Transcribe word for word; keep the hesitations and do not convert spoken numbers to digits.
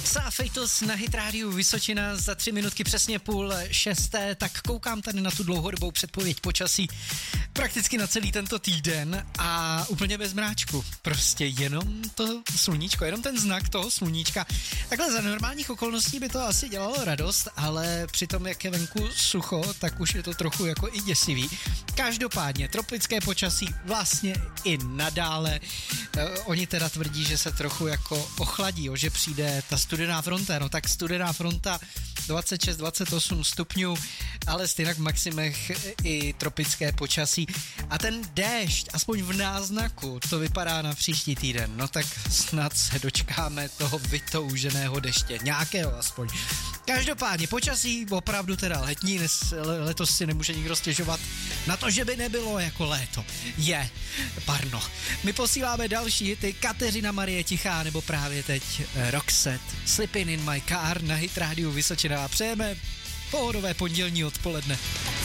Xafejtos na Hit Rádiu Vysočina za tři minutky přesně půl šesté, tak koukám tady na tu dlouhodobou předpověď počasí prakticky na celý tento týden a úplně bez mráčku. Prostě jenom to sluníčko, jenom ten znak toho sluníčka. Takhle za normálních okolností by to asi dělalo radost, ale při tom, jak je venku sucho, tak už je to trochu jako i děsivý. Každopádně tropické počasí vlastně i nadále. Eh, oni teda tvrdí, že se trochu jako ochladí, jo, že přijde ta studená fronta, no tak studená fronta dvacet šest dvacet osm stupňů, ale stejně v maximech i tropické počasí. A ten déšť, aspoň v náznaku, to vypadá na příští týden, no tak snad se dočkáme toho vytouženého deště, nějakého aspoň. Každopádně počasí opravdu teda letní, letos si nemůže nikdo stěžovat na to, že by nebylo jako léto. Je, parno. My posíláme další hity, Kateřina Marie Tichá, nebo právě teď Roxette, Slipping in my car na Hit Rádiu Vysočina a přejeme pohodové pondělní odpoledne.